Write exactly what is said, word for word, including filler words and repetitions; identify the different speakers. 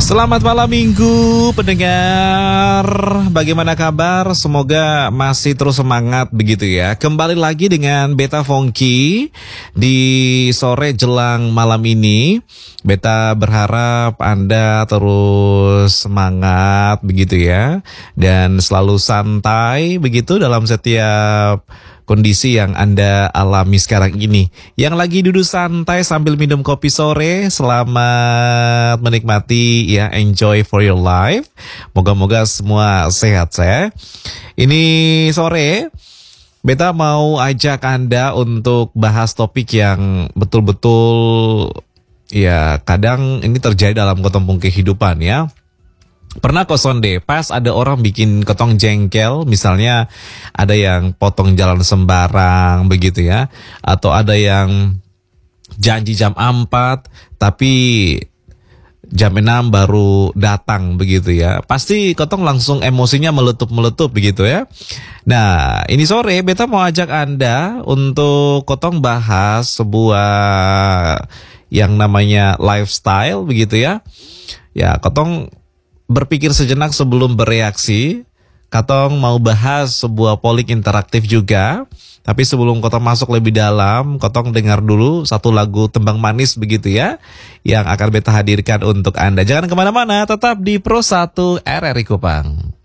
Speaker 1: Selamat malam minggu pendengar, bagaimana kabar? Semoga masih terus semangat begitu ya. Kembali lagi dengan Beta Fongki di sore jelang malam ini. Beta berharap Anda terus semangat begitu ya, dan selalu santai begitu dalam setiap kondisi yang Anda alami sekarang ini. Yang lagi duduk santai sambil minum kopi sore, selamat menikmati ya, enjoy for your life. Moga-moga semua sehat ya. Ini sore Beta mau ajak Anda untuk bahas topik yang betul-betul ya kadang ini terjadi dalam ketempung kehidupan ya. Pernah kosong deh, pas ada orang bikin ketong jengkel, misalnya ada yang potong jalan sembarang begitu ya, atau ada yang janji jam empat tapi jam enam baru datang begitu ya. Pasti ketong langsung emosinya meletup-meletup begitu ya. Nah, ini sore Beta mau ajak Anda untuk ketong bahas sebuah yang namanya lifestyle begitu ya. Ya, ketong berpikir sejenak sebelum bereaksi. Katong mau bahas sebuah polik interaktif juga. Tapi sebelum Kotong masuk lebih dalam, Kotong dengar dulu satu lagu tembang manis begitu ya, yang akan Beta hadirkan untuk Anda. Jangan kemana-mana, tetap di Pro satu R R I Kupang.